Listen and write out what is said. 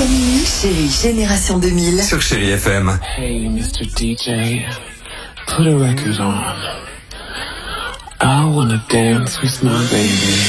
Jusqu'à minuit, Chérie Génération 2000. Sur Chérie FM. Hey, Mr. DJ, put a record on. I wanna dance with my baby.